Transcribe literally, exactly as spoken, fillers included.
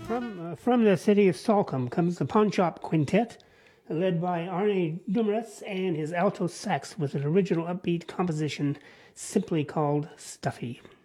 From, uh, from the city of Salcombe comes the Pawn Shop Quintet, led by Arne Dummeritz and his alto sax with an original upbeat composition simply called Stuffy.